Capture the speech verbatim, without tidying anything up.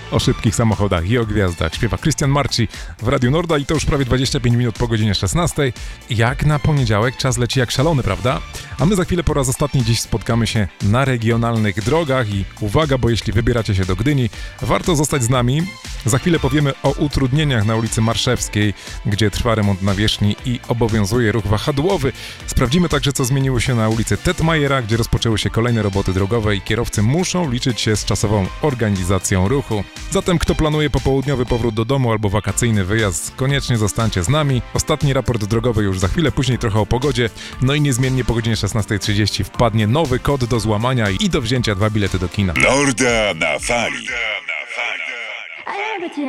O szybkich samochodach i o gwiazdach śpiewa Christian Marci w Radiu Norda i to już prawie dwadzieścia pięć minut po godzinie szesnastej. Jak na poniedziałek czas leci jak szalony, prawda? A my za chwilę po raz ostatni dziś spotkamy się na regionalnych drogach i uwaga, bo jeśli wybieracie się do Gdyni, warto zostać z nami. Za chwilę powiemy o utrudnieniach na ulicy Marszewskiej, gdzie trwa remont nawierzchni i obowiązuje ruch wahadłowy. Sprawdzimy także, co zmieniło się na ulicy Tetmajera, gdzie rozpoczęły się kolejne roboty drogowe i kierowcy muszą liczyć się z czasową organizacją ruchu. Zatem kto planuje popołudniowy powrót do domu albo wakacyjny wyjazd, koniecznie zostańcie z nami. Ostatni raport drogowy już za chwilę, później trochę o pogodzie. No i niezmiennie po godzinie szesnastej trzydzieści wpadnie nowy kod do złamania i do wzięcia dwa bilety do kina. Norda na fali.